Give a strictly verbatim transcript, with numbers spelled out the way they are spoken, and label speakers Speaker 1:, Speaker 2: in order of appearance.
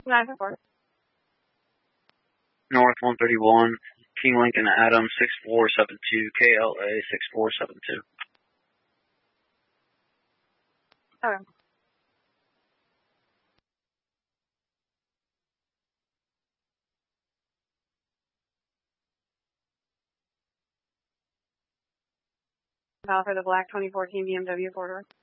Speaker 1: nine four.
Speaker 2: North one thirty-one, King Lincoln Adam six four seven two, K L A six four seven two.
Speaker 1: Okay. File for the black twenty fourteen B M W corridor.